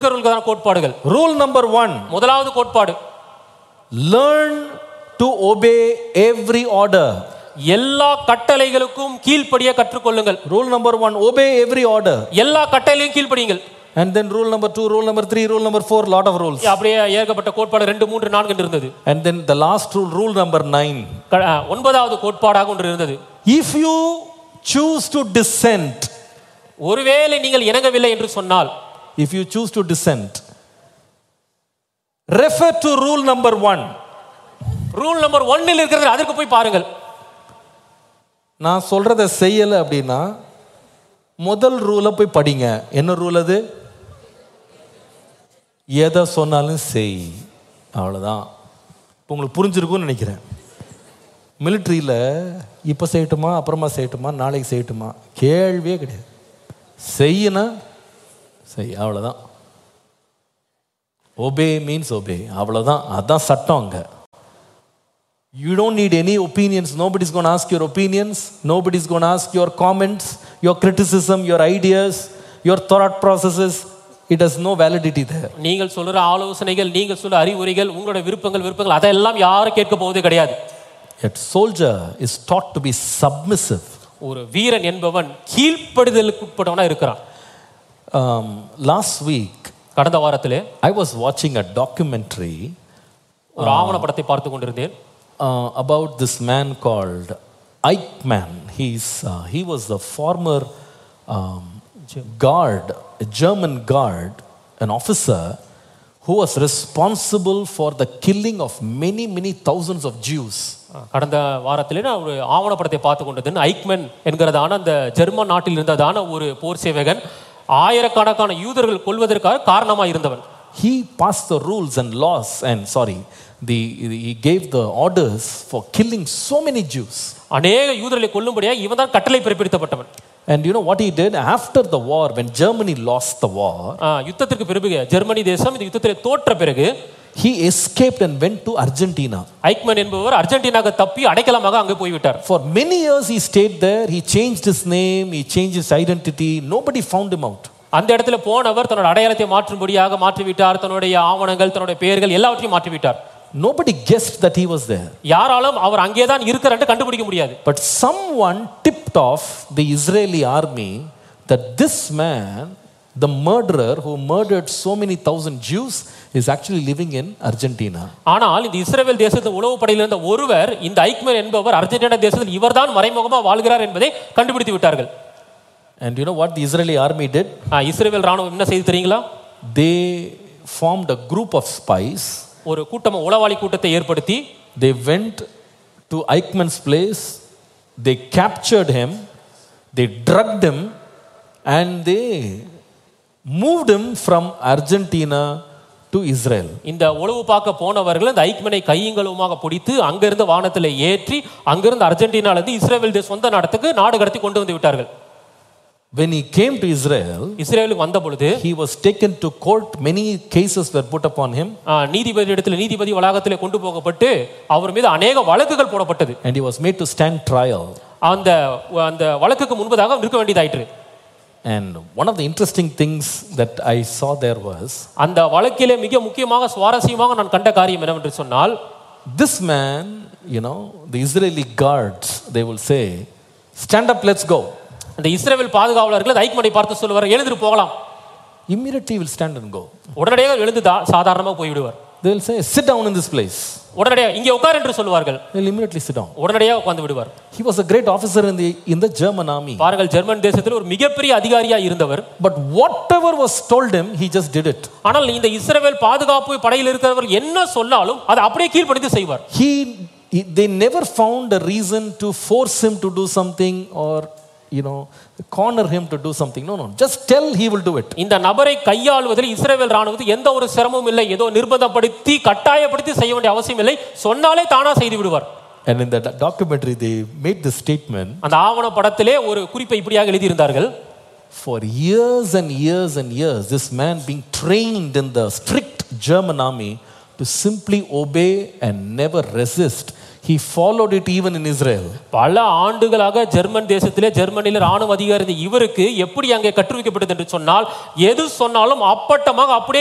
யூதர்களுக்கான கோட்பாடுகள். Rule number 1. முதலாவது கோட்பாடு, Learn to obey every order. எல்லா கட்டளைகளுக்கும் கீழ்ப்படிய கற்றுக்கொள்ளுங்கள். Rule number 1, obey every order. எல்லா கட்டளையும் கீழ்ப்படியுங்கள். And then rule number 2, rule number 3, rule number 4, lot of rules. அப்படியே ஏகப்பட்ட கோட்பாடு 2, 3, 4 என்று இருந்தது. And then the last rule, rule number 9. ஒன்பதாவது கோட்பாடாக ஒன்று இருந்தது. If you choose to dissent, ஒருவேளை நீங்கள் இணங்கவில்லை என்று சொன்னால், if you choose to dissent, refer to rule number 1. Rule number 1 இருக்கிறது, அதற்கு போய் பாருங்கள். நான் சொல்றதை செய்யலை அப்படின்னா முதல் ரூலை போய் படிங்க. என்ன ரூல் அது? எதை சொன்னாலும் செய், அவ்வளோதான். இப்போ உங்களுக்கு புரிஞ்சிருக்கும்னு நினைக்கிறேன். மிலிட்ரியில் இப்போ செய்யட்டுமா, அப்புறமா செய்யட்டுமா, நாளைக்கு செய்யட்டுமா, கேள்வியே கிடையாது. செய்யனா செய், அவ்வளோதான். ஒபே மீன்ஸ் ஒபே, அவ்வளோதான். அதுதான் சட்டம் அங்கே. You don't need any opinions. Nobody's going to ask your opinions. Nobody's going to ask your comments, your criticism, your ideas, your thought processes. It has no validity there. நீங்கள் சொல்ற ஆலோசனைகள், நீங்கள் சொல்ற அறிவுரைகள், உங்களுடைய விருப்பங்கள் அதெல்லாம் யாரும் கேட்க போவதே கிடையாது. A soldier is taught to be submissive. ஒரு வீரன் என்பவன் கீழ்ப்படிதலுக்கு உட்பட்டவனா இருக்கிறான். Last week, கடந்த வாரத்திலே I was watching a documentary, ஒரு ஆவணப்படத்தை பார்த்து கொண்டிருந்தேன். About this man called Eichmann. He was the former guard, a German guard, an officer who was responsible for the killing of many thousands of Jews. கடந்த வாரத்திலே நான் ஒரு ஆவணப்படத்தை பார்த்து கொண்டிருந்தேன். Eichmann என்கிறதான அந்த ஜெர்மன் நாட்டில் இருந்ததான ஒரு போர் சேவகன் ஆயிரக்கணக்கான யூதர்கள் கொல்வதற்காக காரணமாக இருந்தவன். He passed the rules and laws and he gave the orders for killing so many Jews. அநேக யூதர்களை கொல்லும்படியாக இவன் தான் கட்டளை பிறப்பித்தப்பட்டவன். And you know what he did after the war, when Germany lost the war? யுத்தத்திற்கு பிறகு ஜெர்மனி தேசம் இந்த யுத்தத்திலே தோற்ற பிறகு he escaped and went to Argentina. Eichmann என்பவர் அர்ஜென்டினாவுக்கு தப்பி அடைக்கலமாக அங்கே போய்விட்டார். For many years he stayed there. He changed his name, he changed his identity. Nobody found him out. அந்த இடத்துல போனவர் தன்னோட அடையாளத்தை மாற்றும்படியாக மாற்றிவிட்டார். தன்னுடைய ஆவணங்கள், தன்னுடைய பெயர்கள் எல்லாவற்றையும் மாற்றிவிட்டார். Nobody guessed that he was there. யாராலும் அவர் அங்கே தான் இருக்கிறார் என்று கண்டுபிடிக்க முடியாது. But someone tipped off the Israeli army that this man, the murderer who murdered so many thousand Jews, is actually living in Argentina. ஆனால் இந்த இஸ்ரவேல் தேசத்தின் உளவு படையில் இருந்த ஒருவர், இந்த ஐக்மன் என்பவர் அர்ஜென்டினா தேசத்தில் இவர்தான் மறைமுகமாக வாழ்கிறார் என்பதை கண்டுபிடித்து விட்டார்கள். And you know what the Israeli army did? இஸ்ரவேல் ராணுவம் என்ன செய்து தெரியுங்களா? They formed a group of spies. ஒரு கூட்டம், உளவாளி கூட்டத்தை ஏற்படுத்தி they went to Eichmann's place, they captured him, they drugged him, and they moved him from Argentina to Israel. இந்த உளவு பார்க்க போனவர்கள் இந்த ஐக்மனை கையங்களுமாக பிடித்து அங்கிருந்து வானத்தில் ஏற்றி அங்கிருந்து அர்ஜென்டினாவிலிருந்து இஸ்ரேல் சொந்த நாடு கடத்தி கொண்டு வந்து விட்டார்கள். When he came to Israel, இஸ்ரேலுக்கு வந்த பொழுது he was taken to court. Many cases were put upon him. நீதிபதி இடத்துல, நீதிபதி வளாகத்திலே கொண்டு போகப்பட்டு அவர் மீது அநேக வழக்குகள் போடப்பட்டது. And he was made to stand trial. அந்த வழக்குக்கு முன்பதாக நிற்க வேண்டியதாயிற்று. And one of the interesting things that I saw there was, அந்த வழக்கிலே மிக முக்கியமாக சுவாரஸ்யமாக நான் கண்ட காரியம் என்னவென்று சொன்னால், this man, the Israeli guards, they will say, stand up, let's go. அந்த இஸ்ரவேல் பாதுகாவலர்கள் ஐக்மனை பார்த்து சொல்லுவார், எழுந்து போகலாம். Immediately he will stand and go. உடனடியாக எழுந்து சாதாரணமாக போய் விடுவார். They will say, sit down in this place. உடனடியாக இங்கே உட்கார் என்று சொல்வார்கள். They will immediately sit down. உடனடியாக உட்கார்ந்து விடுவார். He was a great officer in the German army. பாருங்கள், ஜெர்மன் தேசத்தில் ஒரு மிகப்பெரிய அதிகாரியாக இருந்தவர். But whatever was told him, he just did it. ஆனால் இந்த இஸ்ரவேல் பாதுகாப்பு படையில் இருக்கிறவர் என்ன சொன்னாலும் அதை அப்படியே கீழ்ப்படிந்து செய்வார். They never found a reason to force him to do something or corner him to do something. No, just tell, he will do it. இந்த நபரை கையாளுவதில் இஸ்ரவேல் ராணுவத்துக்கு எந்த ஒரு சிரமமும் இல்லை. ஏதோ நிர்பந்தப்படுத்தி கட்டாயப்படுத்தி செய்ய வேண்டிய அவசியம் இல்லை. சொன்னாலே தானா செய்து விடுவார். And in the documentary they made this statement. அந்த ஆவண படத்திலே ஒரு குறிப்பை இப்படியாக எழுதி இருந்தார்கள். For years and years and years, this man being trained in the strict German army to simply obey and never resist. He followed it even in Israel. பல ஆண்டுகளாக ஜெர்மனியில் ராணுவ அதிகாரி இவருக்கு எப்படி அங்கே கற்றுவிக்கப்பட்டது என்று சொன்னால், எது சொன்னாலும் அப்பட்டமாக அப்படியே